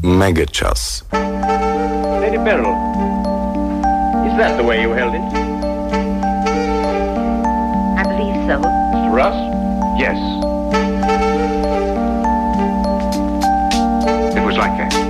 Мегачас. Lady Beryl, is that the way you held it? I believe so. Mr. Russ? Yes. It was like that.